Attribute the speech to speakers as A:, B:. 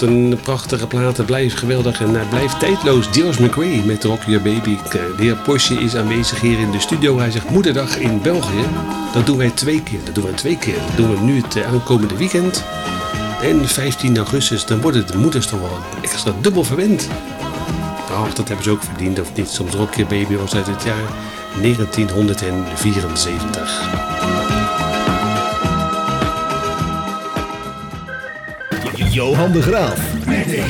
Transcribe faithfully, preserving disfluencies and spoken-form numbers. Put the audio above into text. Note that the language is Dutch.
A: Wat een prachtige platen. Blijft geweldig en uh, blijft tijdloos. George McRae met Rock Your Baby. De heer Porsche is aanwezig hier in de studio. Hij zegt Moederdag in België. Dat doen wij twee keer. Dat doen we twee keer. Dat doen we nu het aankomende weekend. En vijftien augustus, dan worden de moeders toch wel extra dubbel verwend. Nou, dat hebben ze ook verdiend, of niet? Soms Rock Your Baby was uit het jaar negentien vierenzeventig.
B: Johan de Graaf met de